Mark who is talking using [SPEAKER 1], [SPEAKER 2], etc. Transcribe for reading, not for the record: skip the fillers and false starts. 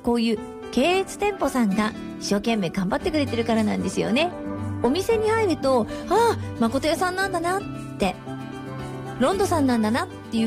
[SPEAKER 1] こういう系列店舗さんが一生懸命頑張ってくれてるからなんですよね。お店に入ると、ああ、誠屋さんなんだなって、ロンドさんなんだなっていう